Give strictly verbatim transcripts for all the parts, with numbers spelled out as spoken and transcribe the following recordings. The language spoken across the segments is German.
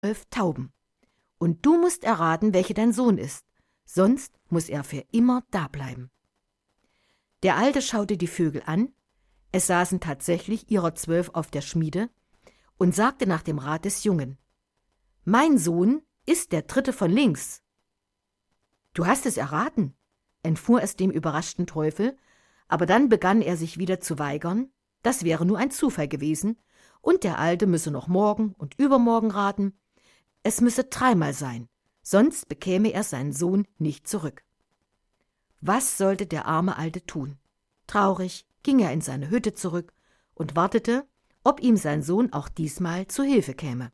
zwölf Tauben. Und du musst erraten, welche dein Sohn ist, sonst muss er für immer dableiben. Der Alte schaute die Vögel an, es saßen tatsächlich ihrer zwölf auf der Schmiede, und sagte nach dem Rat des Jungen: »Mein Sohn ist der dritte von links.« »Du hast es erraten«, entfuhr es dem überraschten Teufel, aber dann begann er sich wieder zu weigern, das wäre nur ein Zufall gewesen, und der Alte müsse noch morgen und übermorgen raten. Es müsse dreimal sein, sonst bekäme er seinen Sohn nicht zurück. Was sollte der arme Alte tun? Traurig ging er in seine Hütte zurück und wartete, ob ihm sein Sohn auch diesmal zu Hilfe käme.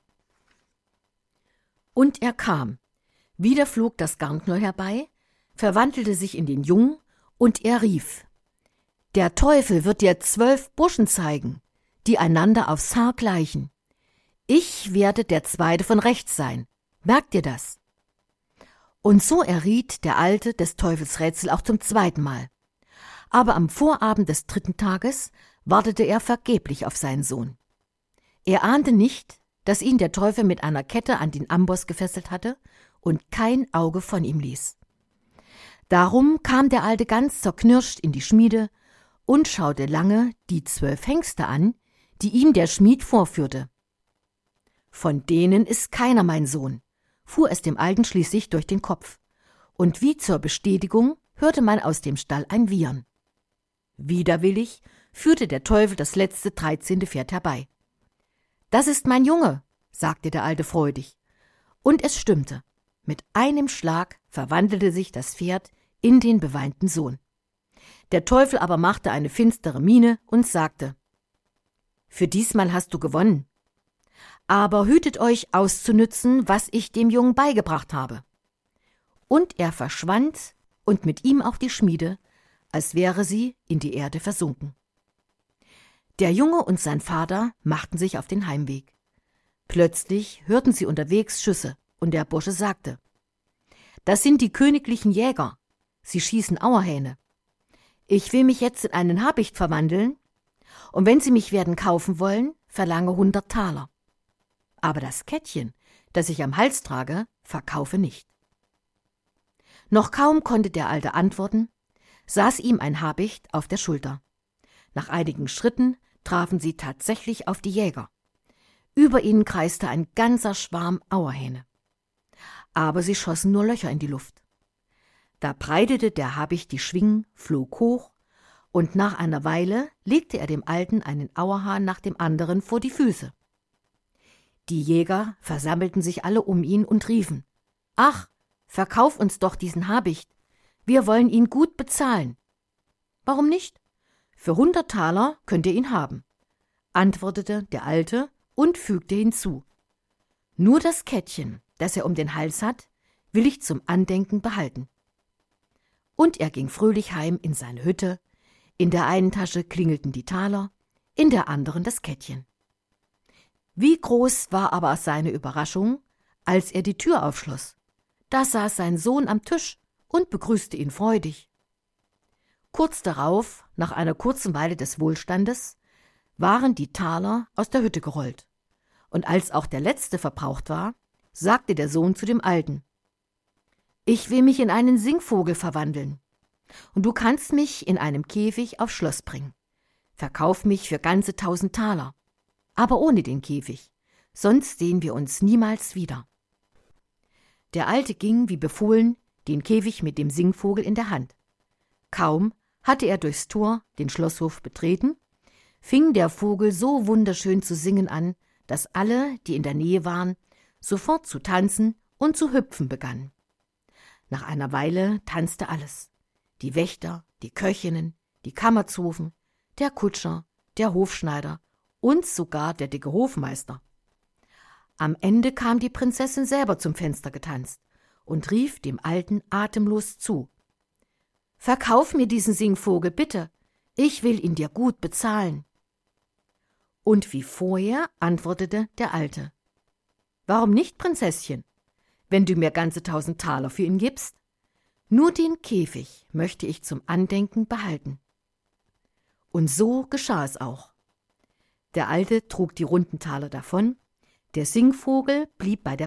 Und er kam. Wieder flog das Garnknäuel herbei, verwandelte sich in den Jungen, und er rief: »Der Teufel wird dir zwölf Burschen zeigen, die einander aufs Haar gleichen. Ich werde der Zweite von rechts sein. Merkt ihr das?« Und so erriet der Alte des Teufels Rätsel auch zum zweiten Mal. Aber am Vorabend des dritten Tages wartete er vergeblich auf seinen Sohn. Er ahnte nicht, dass ihn der Teufel mit einer Kette an den Amboss gefesselt hatte und kein Auge von ihm ließ. Darum kam der Alte ganz zerknirscht in die Schmiede und schaute lange die zwölf Hengste an, die ihm der Schmied vorführte. »Von denen ist keiner mein Sohn«, fuhr es dem Alten schließlich durch den Kopf, und wie zur Bestätigung hörte man aus dem Stall ein Wiehern. Widerwillig führte der Teufel das letzte dreizehnte Pferd herbei. »Das ist mein Junge«, sagte der Alte freudig, und es stimmte. Mit einem Schlag verwandelte sich das Pferd in den beweinten Sohn. Der Teufel aber machte eine finstere Miene und sagte: »Für diesmal hast du gewonnen. Aber hütet euch auszunützen, was ich dem Jungen beigebracht habe.« Und er verschwand und mit ihm auch die Schmiede, als wäre sie in die Erde versunken. Der Junge und sein Vater machten sich auf den Heimweg. Plötzlich hörten sie unterwegs Schüsse, und der Bursche sagte: »Das sind die königlichen Jäger. Sie schießen Auerhähne. Ich will mich jetzt in einen Habicht verwandeln, und wenn sie mich werden kaufen wollen, verlange hundert Taler. Aber das Kettchen, das ich am Hals trage, verkaufe nicht.« Noch kaum konnte der Alte antworten, saß ihm ein Habicht auf der Schulter. Nach einigen Schritten trafen sie tatsächlich auf die Jäger. Über ihnen kreiste ein ganzer Schwarm Auerhähne. Aber sie schossen nur Löcher in die Luft. Da breitete der Habicht die Schwingen, flog hoch, und nach einer Weile legte er dem Alten einen Auerhahn nach dem anderen vor die Füße. Die Jäger versammelten sich alle um ihn und riefen: »Ach, verkauf uns doch diesen Habicht, wir wollen ihn gut bezahlen.« »Warum nicht? Für hundert Taler könnt ihr ihn haben«, antwortete der Alte und fügte hinzu: »Nur das Kettchen, das er um den Hals hat, will ich zum Andenken behalten.« Und er ging fröhlich heim in seine Hütte. In der einen Tasche klingelten die Taler, in der anderen das Kettchen. Wie groß war aber seine Überraschung, als er die Tür aufschloss. Da saß sein Sohn am Tisch und begrüßte ihn freudig. Kurz darauf, nach einer kurzen Weile des Wohlstandes, waren die Taler aus der Hütte gerollt. Und als auch der letzte verbraucht war, sagte der Sohn zu dem Alten: »Ich will mich in einen Singvogel verwandeln, und du kannst mich in einem Käfig aufs Schloss bringen. Verkauf mich für ganze tausend Taler, aber ohne den Käfig, sonst sehen wir uns niemals wieder.« Der Alte ging, wie befohlen, den Käfig mit dem Singvogel in der Hand. Kaum hatte er durchs Tor den Schlosshof betreten, fing der Vogel so wunderschön zu singen an, dass alle, die in der Nähe waren, sofort zu tanzen und zu hüpfen begannen. Nach einer Weile tanzte alles: die Wächter, die Köchinnen, die Kammerzofen, der Kutscher, der Hofschneider und sogar der dicke Hofmeister. Am Ende kam die Prinzessin selber zum Fenster getanzt und rief dem Alten atemlos zu: »Verkauf mir diesen Singvogel, bitte, ich will ihn dir gut bezahlen.« Und wie vorher antwortete der Alte: »Warum nicht, Prinzesschen, wenn du mir ganze tausend Taler für ihn gibst? Nur den Käfig möchte ich zum Andenken behalten.« Und so geschah es auch. Der Alte trug die runden Taler davon, Der Singvogel blieb bei der